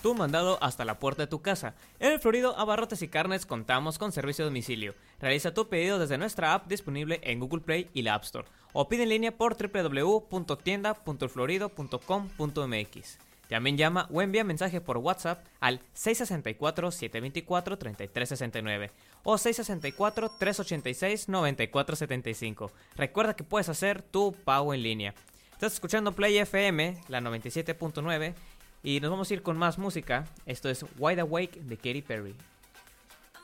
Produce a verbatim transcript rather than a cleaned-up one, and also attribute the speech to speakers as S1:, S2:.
S1: tu mandado hasta la puerta de tu casa. En El Florido Abarrotes y Carnes contamos con servicio a domicilio. Realiza tu pedido desde nuestra app disponible en Google Play y la App Store o pide en línea por doble u doble u doble u punto tienda punto el florido punto com punto m x. También llama o envía mensaje por WhatsApp al seis seis cuatro, siete dos cuatro, tres tres seis nueve o seis seis cuatro, tres ocho seis, nueve cuatro siete cinco. Recuerda que puedes hacer tu pago en línea. Estás escuchando Play F M, la noventa y siete punto nueve, y nos vamos a ir con más música. Esto es Wide Awake de Katy Perry.